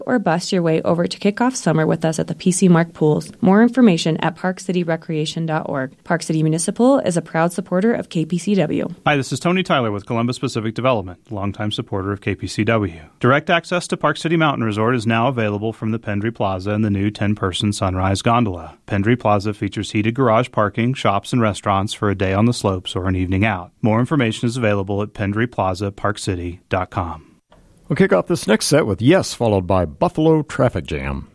or bus your way over to kick off summer with us at the PC Mark Pools. More information at parkcityrecreation.org. Park City Municipal is a proud supporter of KPCW. Hi, this is Tony Tyler with Columbus Pacific Development, longtime supporter of KPCW. Direct access to Park City Mountain Resort is now available from the Pendry Plaza and the new 10-person Sunrise Gondola. Pendry Plaza features heated garage parking, shops, and restaurants for a day on the slopes or an evening out. More information is available at pendryplazaparkcity.com. We'll kick off this next set with Yes, followed by Buffalo Traffic Jam.